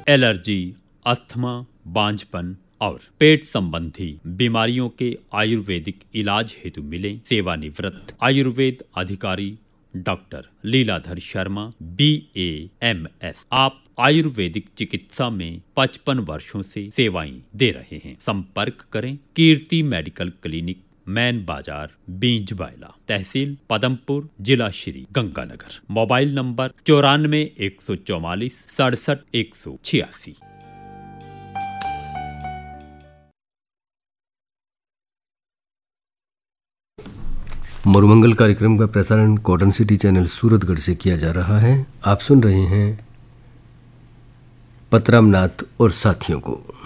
Allergy, asthma, बांझपन और पेट संबंधी बीमारियों के आयुर्वेदिक इलाज हेतु मिले सेवानिवृत्त आयुर्वेद अधिकारी डॉक्टर लीलाधर शर्मा BAMS। आप आयुर्वेदिक चिकित्सा में 55 वर्षों से सेवाएं दे रहे हैं। संपर्क करें कीर्ति मेडिकल क्लिनिक, मैन बाजार, बींजबाइला, तहसील पदमपुर, जिला श्री गंगानगर। Mobile number 94 144 67 186। मरुमंगल कार्यक्रम का प्रसारण कॉटन सिटी चैनल सूरतगढ़ से किया जा रहा है। आप सुन रहे हैं पतरामनाथ और साथियों को।